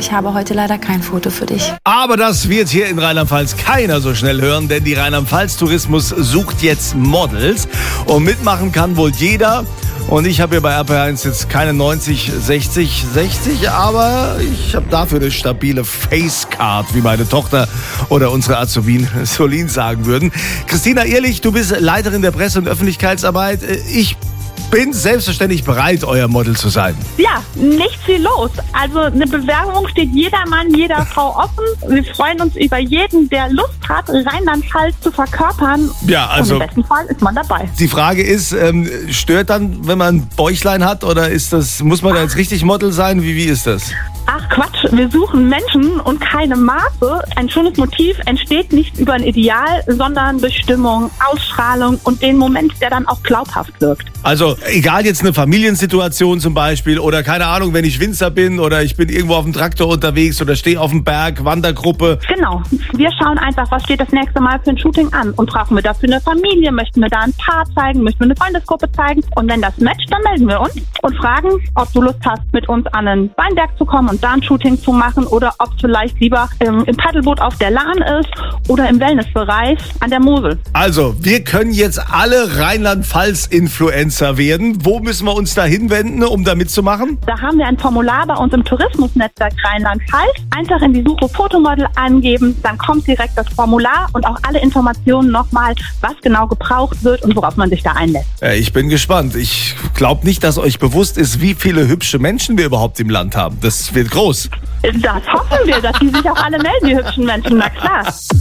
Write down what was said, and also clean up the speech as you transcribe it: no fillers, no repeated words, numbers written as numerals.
Ich habe heute leider kein Foto für dich. Aber das wird hier in Rheinland-Pfalz keiner so schnell hören, denn die Rheinland-Pfalz-Tourismus sucht jetzt Models und mitmachen kann wohl jeder. Und ich habe hier bei RPR1 jetzt keine 90, 60, 60, aber ich habe dafür eine stabile Facecard, wie meine Tochter oder unsere Azubin Solin sagen würden. Christina Ehrlich, du bist Leiterin der Presse- und Öffentlichkeitsarbeit. Ich bin selbstverständlich bereit, euer Model zu sein. Ja, nicht viel los. Also eine Bewerbung steht jeder Mann, jeder Frau offen. Wir freuen uns über jeden, der Lust hat, Rheinland-Pfalz zu verkörpern. Ja, also und im besten Fall ist man dabei. Die Frage ist, stört dann, wenn man ein Bäuchlein hat, oder muss man da jetzt richtig Model sein? Wie ist das? Ach Quatsch, wir suchen Menschen und keine Maße. Ein schönes Motiv entsteht nicht über ein Ideal, sondern durch Stimmung, Ausstrahlung und den Moment, der dann auch glaubhaft wirkt. Also egal jetzt eine Familiensituation zum Beispiel oder keine Ahnung, wenn ich Winzer bin oder ich bin irgendwo auf dem Traktor unterwegs oder stehe auf dem Berg, Wandergruppe. Genau, wir schauen einfach, was steht das nächste Mal für ein Shooting an und brauchen wir dafür eine Familie, möchten wir da ein Paar zeigen, möchten wir eine Freundesgruppe zeigen und wenn das matcht, dann melden wir uns und fragen, ob du Lust hast, mit uns an einen Weinberg zu kommen und da ein Shooting zu machen oder ob es vielleicht lieber im Paddelboot auf der Lahn ist oder im Wellnessbereich an der Mosel. Also, wir können jetzt alle Rheinland-Pfalz-Influencer werden. Wo müssen wir uns da hinwenden, um da mitzumachen? Da haben wir ein Formular bei uns im Tourismusnetzwerk Rheinland-Pfalz. Einfach in die Suche Fotomodel angeben, dann kommt direkt das Formular und auch alle Informationen nochmal, was genau gebraucht wird und worauf man sich da einlässt. Ich bin gespannt. Ich glaube nicht, dass euch bewusst ist, wie viele hübsche Menschen wir überhaupt im Land haben. Das wird groß. Das hoffen wir, dass die sich auch alle melden, die hübschen Menschen, na klar.